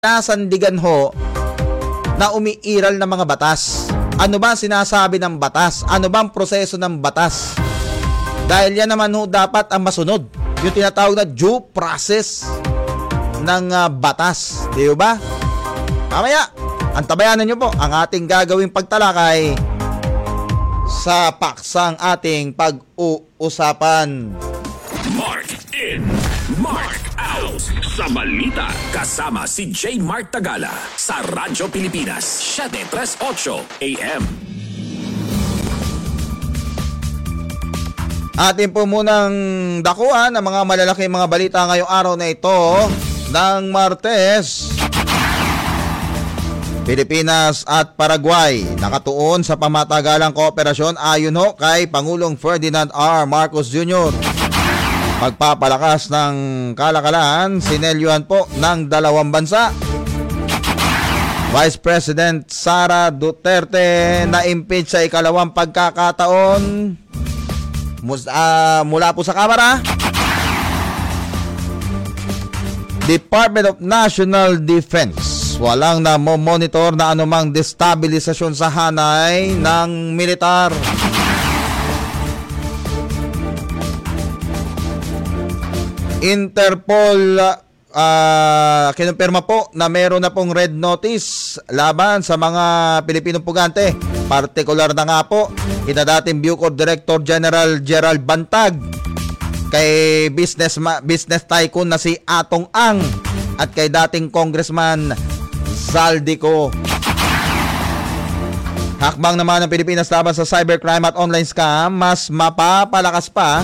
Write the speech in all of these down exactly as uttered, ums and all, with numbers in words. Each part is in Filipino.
nasandigan ho na umiiral ng mga batas. Ano ba sinasabi ng batas? Ano ba ang proseso ng batas? Dahil yan naman ho dapat ang masunod. Yung tinatawag na due process ng uh, batas. Di ba? Mamaya, antabayanan nyo po ang ating gagawing pagtalakay sa paksang ating pag-uusapan. Mark in, Mark out sa balita. Kasama si J. Mark Tagala sa Radyo Pilipinas, seven thirty-eight A M. Atin po munang dakuan ang mga malalaking mga balita ngayong araw na ito ng Martes. Pilipinas at Paraguay nakatuon sa pamatagalang kooperasyon ayon ho kay Pangulong Ferdinand R. Marcos Junior Pagpapalakas ng kalakalan, sinelyuhan po ng dalawang bansa. Vice President Sara Duterte na-impeach sa ikalawang pagkakataon uh, mula po sa Kamara. Department of National Defense walang namomonitor na anumang destabilisasyon sa hanay ng militar. Interpol uh, kinumpirma po na meron na pong red notice laban sa mga Pilipinong pugante. Partikular na nga po ina dating Bucor Director General Gerald Bantag, kay business, business tycoon na si Atong Ang at kay dating Congressman Zaldico. Hakbang naman ng Pilipinas laban sa cybercrime at online scam, mas mapapalakas pa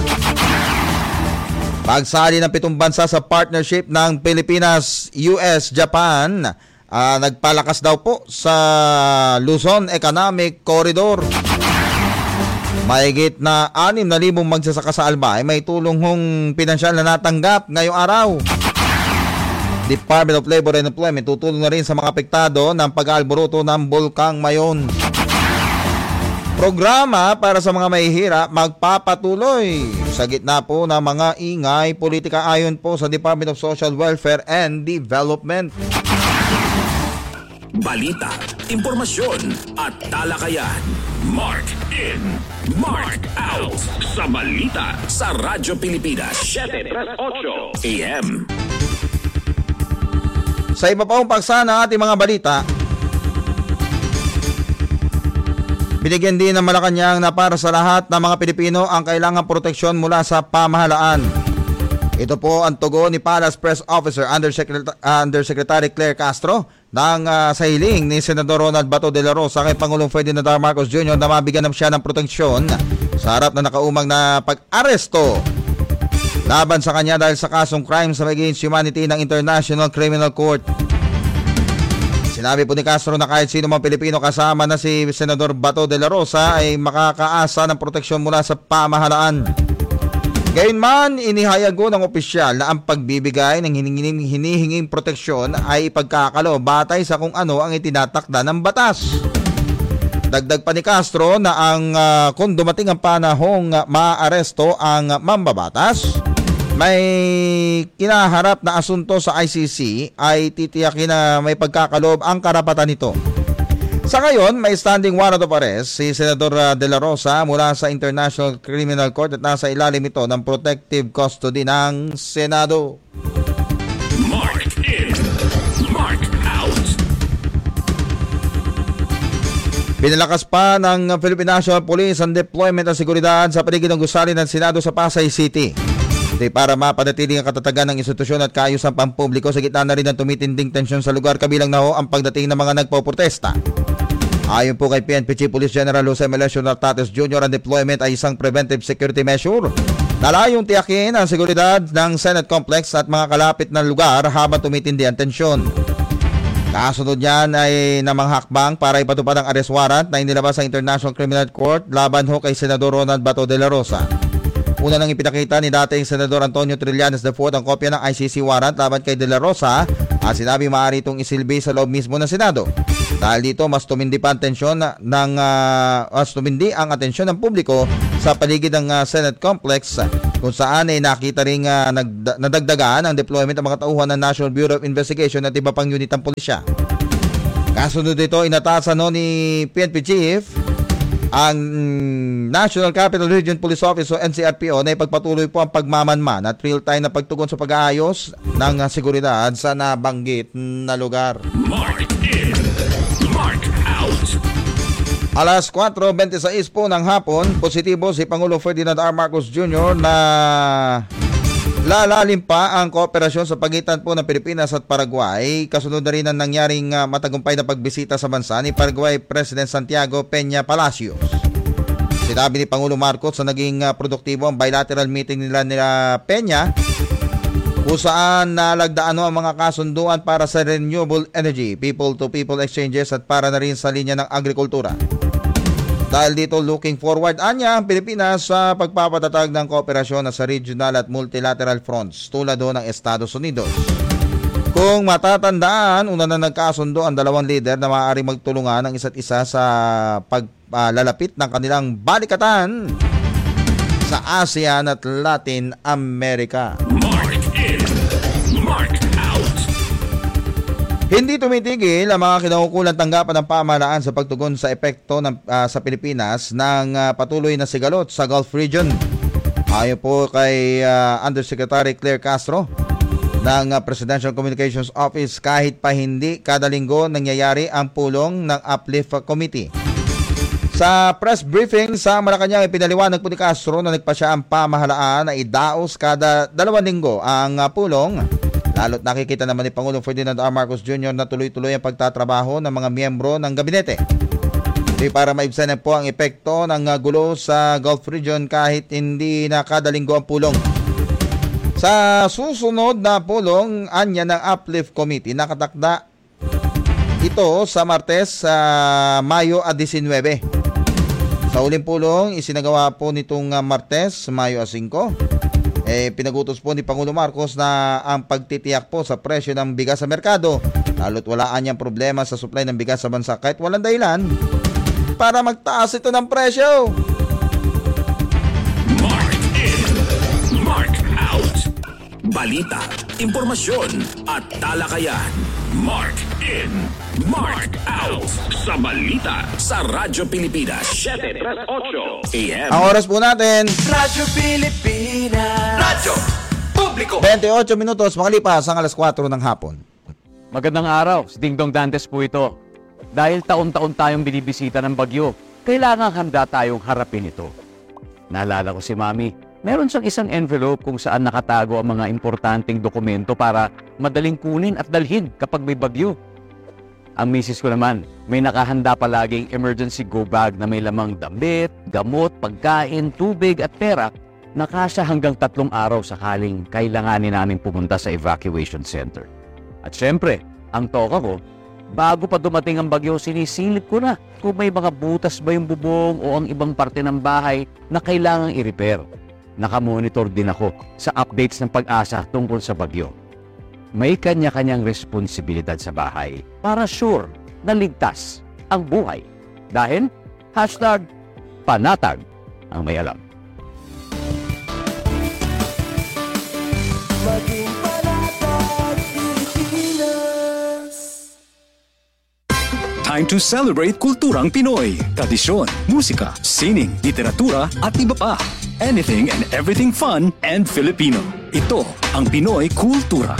pagsali ng pitong bansa sa partnership ng Pilipinas, U S, Japan. Uh, nagpalakas daw po sa Luzon Economic Corridor. Mahigit na anim na libong magsasaka sa Albay may tulong hong pinansyal na natanggap ngayong araw. Department of Labor and Employment tutulong na rin sa mga apektado ng pag-aalboruto ng Bulkang Mayon. Programa para sa mga mahihirap magpapatuloy sa gitna po ng mga ingay politika ayon po sa Department of Social Welfare and Development. Balita, impormasyon at talakayan. Mark in, Mark out sa balita sa Radyo Pilipinas, seven thirty-eight A M. Sa iba pa pong paksa ng ating mga balita, binigyan din ng Malacanang na para sa lahat ng mga Pilipino ang kailangang proteksyon mula sa pamahalaan. Ito po ang tugon ni Palace Press Officer Undersecretary, Undersecretary Claire Castro ng uh, sa hiling ni Senador Ronald Bato de la Rosa kay Pangulong Ferdinand R. Marcos Junior na mabigyan ng siya ng proteksyon sa harap na nakaumang na pag-aresto laban sa kanya dahil sa kasong crimes against humanity ng International Criminal Court. Sinabi po ni Castro na kahit sino mang Pilipino kasama na si Senador Bato de la Rosa ay makakaasa ng proteksyon mula sa pamahalaan. Gayunman, inihayago ng opisyal na ang pagbibigay ng hinihinging, hinihinging proteksyon ay ipagkakalo batay sa kung ano ang itinatakda ng batas. Dagdag pa ni Castro na ang uh, kung dumating ang panahong uh, maaresto ang uh, mambabatas, may kinaharap na asunto sa I C C ay titiyakin na may pagkakaloob ang karapatan nito. Sa ngayon, may standing warrant of arrest si Senador De La Rosa mula sa International Criminal Court at nasa ilalim ito ng protective custody ng Senado. Mark in, Mark out. Pinalakas pa ng Philippine National Police ang deployment ng seguridad sa paligid ng gusali ng Senado sa Pasay City. Ito para mapanatili ang katatagan ng institusyon at kaayusan pampubliko sa gitna na rin ng tumitinding tensyon sa lugar, kabilang na ho ang pagdating ng mga nagpoprotesta. Ayon po kay P N P Chief Police General Jose Melesio Nartates Junior, ang deployment ay isang preventive security measure na layong tiyakin ang seguridad ng Senate Complex at mga kalapit na lugar habang tumitindi ang tensyon. Kasunod niyan ay namang hakbang para ipatupad ang arrest warrant na inilabas sa International Criminal Court laban ho kay Senador Ronald Bato de la Rosa. Una nang ipinakita ni dating Senador Antonio Trillanes the fourth ang kopya ng I C C warrant laban kay De La Rosa Uh, sinabi maaari itong isilbi sa loob mismo ng Senado. Dahil dito, mas tumindi pa ang tensyon ng, uh, mas tumindi ang atensyon ng publiko sa paligid ng uh, Senate Complex kung saan ay nakita rin uh, nagda- nadagdagaan ang deployment ng mga tauhan ng National Bureau of Investigation at iba pang unit ng pulisya. Kasunod dito, inatasan no ni P N P Chief ang National Capital Region Police Office o N C R P O na ipagpatuloy po ang pagmamanman at real-time na pagtugon sa pag-aayos ng uh, seguridad sa nabanggit na lugar. Mark in, Mark out. Alas kwatro twenty-six po ng hapon, positibo si Pangulo Ferdinand R. Marcos Junior na lalalim pa ang kooperasyon sa pagitan po ng Pilipinas at Paraguay. Kasunod na rin ang nangyaring uh, matagumpay na pagbisita sa bansa ni Paraguay President Santiago Peña Palacios. Sinabi ni Pangulo Marcos na naging uh, produktibo ang bilateral meeting nila nila Peña kung saan nalagdaan ang mga kasunduan para sa renewable energy, people-to-people exchanges at para na rin sa linya ng agrikultura. Dahil dito, looking forward anya ang Pilipinas sa pagpapatatag ng kooperasyon sa regional at multilateral fronts tulad do ng Estados Unidos. Kung matatandaan, una na nagkasundo ang dalawang leader na maaaring magtulungan ng isa't isa sa paglalapit ng kanilang balikatan sa ASEAN at Latin America. Mark in, Mark out. Hindi tumitigil ang mga kinaukulang tanggapan ng pamahalaan sa pagtugon sa epekto ng, uh, sa Pilipinas ng uh, patuloy na sigalot sa Gulf Region. Ayon po kay uh, Undersecretary Claire Castro ng uh, Presidential Communications Office, kahit pa hindi kada linggo nangyayari ang pulong ng Uplift Committee. Sa press briefing sa Malacanang, ipinaliwanag po ni Castro na nagpasya ang pamahalaan na idaos kada dalawang linggo ang uh, pulong. Lalo't nakikita naman ni Pangulong Ferdinand R. Marcos Junior na tuloy-tuloy ang pagtatrabaho ng mga miyembro ng gabinete. Di para maibsanan po ang epekto ng uh, gulo sa Gulf Region kahit hindi na kada linggo ang pulong. Sa susunod na pulong, anya ng Uplift Committee, nakatakda ito sa Martes sa uh, Mayo nineteen. Sa uling pulong, isinagawa po nitong uh, Martes, Mayo five. Eh, pinagutos po ni Pangulo Marcos na ang pagtitiyak po sa presyo ng bigas sa merkado, lalo't walaan niyang problema sa supply ng bigas sa bansa kahit walang dahilan para magtaas ito ng presyo. Mark in, Mark out. Balita, impormasyon at talakayan. Mark in, Mark out. Sa balita sa Radyo Pilipinas seven thirty-eight A M. Ang oras po natin, Radyo Pilipinas. Radyo Publiko. twenty-eight minutos makalipas ang alas kwatro ng hapon. Magandang araw, si Ding Dong Dantes po ito. Dahil taon-taon tayong binibisita ng bagyo, kailangan handa tayong harapin ito. Naalala ko si Mami, meron siyang isang envelope kung saan nakatago ang mga importanteng dokumento para madaling kunin at dalhin kapag may bagyo. Ang misis ko naman, may nakahanda palaging emergency go bag na may lamang damit, gamot, pagkain, tubig at pera na kasya hanggang tatlong araw sakaling kailanganin namin pumunta sa evacuation center. At syempre, ang toka ko, bago pa dumating ang bagyo, sinisilip ko na kung may mga butas ba yung bubong o ang ibang parte ng bahay na kailangang i-repair. Nakamonitor din ako sa updates ng Pag-asa tungkol sa bagyo. May kanya-kanyang responsibilidad sa bahay para sure na ligtas ang buhay. Dahil, hashtag panatag ang may alam. Maging panatag Pilipinas. Time to celebrate kulturang Pinoy. Tradisyon, musika, sining, literatura at iba pa. Anything and everything fun and Filipino. Ito ang Pinoy Kultura.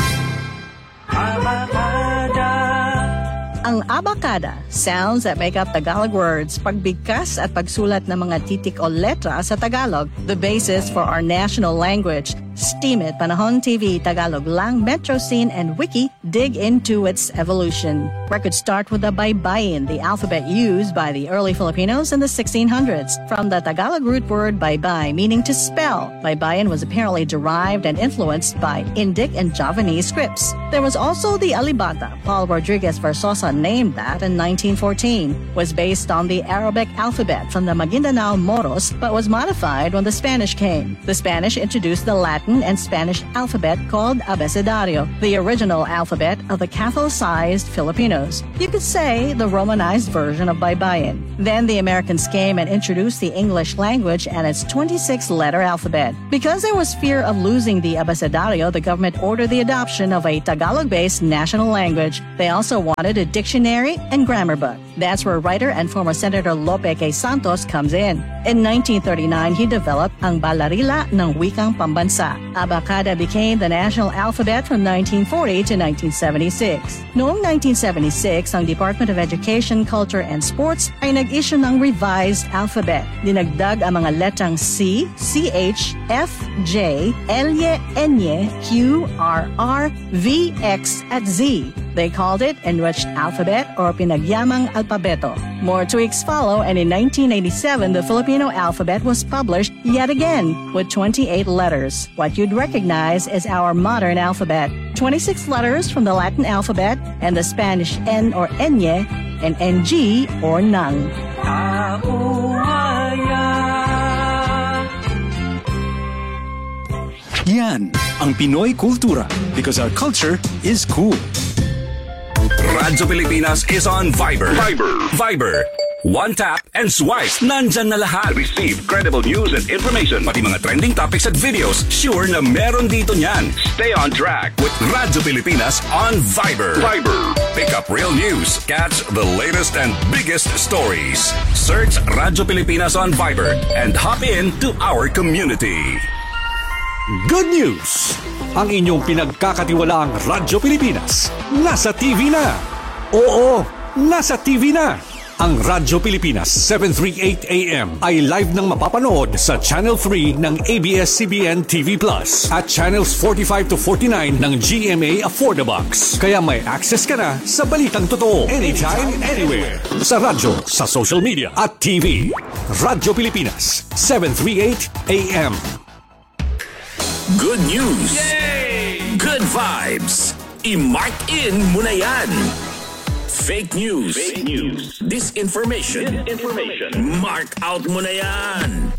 Ang abacada, sounds that make up Tagalog words, pagbigkas at pagsulat ng mga titik o letra sa Tagalog, the basis for our national language. Steam It, Panahon T V, Tagalog Lang, Metro Scene, and Wiki dig into its evolution. Records start with the baybayin, the alphabet used by the early Filipinos in the sixteen hundreds. From the Tagalog root word baybay, meaning to spell, baybayin was apparently derived and influenced by Indic and Javanese scripts. There was also the alibata. Paul Rodriguez Versosa named that in nineteen fourteen, was based on the Arabic alphabet from the Maguindanao Moros, but was modified when the Spanish came. The Spanish introduced the Latin Latin and Spanish alphabet called abecedario, the original alphabet of the Catholicized Filipinos. You could say the Romanized version of Baybayin. Then the Americans came and introduced the English language and its twenty-six letter alphabet. Because there was fear of losing the abecedario, the government ordered the adoption of a Tagalog-based national language. They also wanted a dictionary and grammar book. That's where writer and former Senator Lope K. Santos comes in. In nineteen thirty-nine, he developed ang Balarila ng Wikang Pambansa. Abacada became the national alphabet from nineteen forty to nineteen seventy-six. Noong nineteen seventy-six, ang Department of Education, Culture and Sports ay nag-issue ng revised alphabet. Dinagdag ang mga letrang C, C H, F, J, L, N, Q, R, R, V, X, at Z. They called it Enriched Alphabet or Pinagyamang Alpabeto. More tweaks follow, and in nineteen eighty-seven, the Filipino alphabet was published yet again with twenty-eight letters. What you'd recognize is our modern alphabet. twenty-six letters from the Latin alphabet and the Spanish N or Enye and N G or Nang. Yan ang Pinoy Kultura because our culture is cool. Radyo Pilipinas is on Viber. Viber. Viber. One tap and swipe. Nandyan na lahat. Receive credible news and information. Pati mga trending topics at videos. Sure na meron dito niyan. Stay on track with Radyo Pilipinas on Viber. Viber. Pick up real news. Catch the latest and biggest stories. Search Radyo Pilipinas on Viber and hop in to our community. Good news! Ang inyong pinagkakatiwalaang Radyo Pilipinas nasa T V na. Oo, nasa T V na. Ang Radyo Pilipinas seven thirty-eight A M ay live nang mapapanood sa Channel three ng A B S C B N T V Plus at Channels forty-five to forty-nine ng G M A Affordabox. Kaya may access ka na sa balitang totoo anytime, anywhere. Sa radyo, sa social media at T V. Radyo Pilipinas seven thirty-eight A M. Good news! Yay! Good vibes! I-mark in mo na yan! Fake news! Fake news! Disinformation! Disinformation! Mark out mo na yan!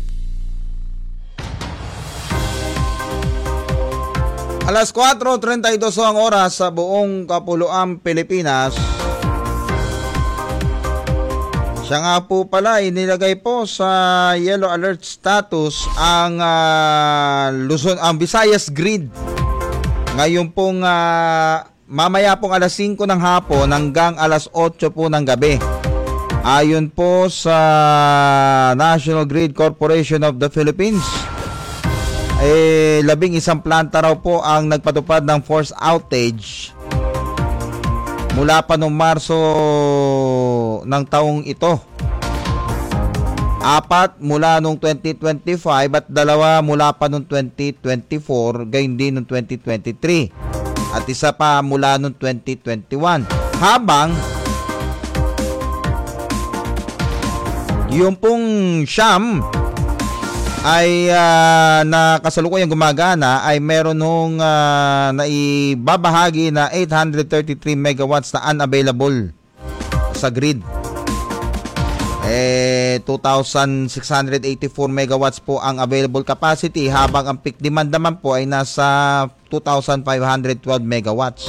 Alas kwatro treinta y dos ang oras sa buong kapuluang Pilipinas. Siya nga po pala, inilagay po sa yellow alert status ang uh, Luzon, ang Visayas Grid. Ngayon pong uh, mamaya pong alas singko ng hapon hanggang alas otso po ng gabi. Ayon po sa National Grid Corporation of the Philippines, eh, labing isang planta raw po ang nagpatupad ng forced outage mula pa noong Marso ng taong ito. Apat mula noong twenty twenty-five at dalawa mula pa noong twenty twenty-four, gayon din noong twenty twenty-three. At isa pa mula noong twenty twenty-one. Habang yung pong siyam ay uh, na kasalukuyang gumagana ay meron nung uh, naibabahagi na eight hundred thirty-three megawatts na unavailable sa grid. Eh, two thousand six hundred eighty-four megawatts po ang available capacity, habang ang peak demand naman po ay nasa two thousand five hundred twelve megawatts.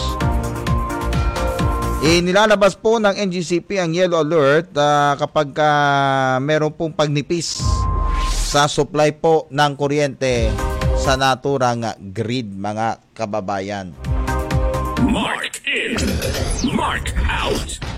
Inilalabas po ng N G C P ang yellow alert uh, kapag uh, meron pong pagnipis sa supply po ng kuryente sa naturang grid, mga kababayan. Mark in, mark out.